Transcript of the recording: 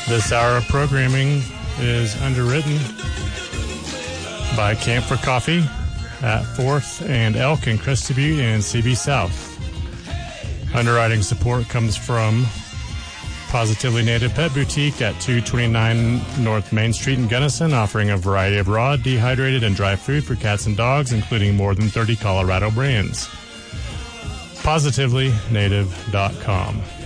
This hour of programming is underwritten by Camp for Coffee at 4th and Elk in Crested Butte and CB South. Underwriting support comes from Positively Native Pet Boutique at 229 North Main Street in Gunnison, offering a variety of raw, dehydrated, and dry food for cats and dogs, including more than 30 Colorado brands. PositivelyNative.com.